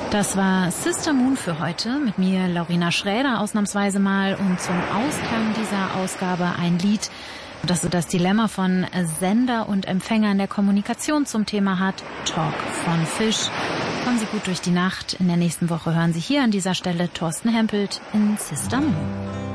Das war Sister Moon für heute. Mit mir Laurina Schräder ausnahmsweise mal. Und zum Ausklang dieser Ausgabe ein Lied, das so das Dilemma von Sender und Empfänger in der Kommunikation zum Thema hat. Talk von Fish. Kommen Sie gut durch die Nacht. In der nächsten Woche hören Sie hier an dieser Stelle Thorsten Hempelt in Sister Moon.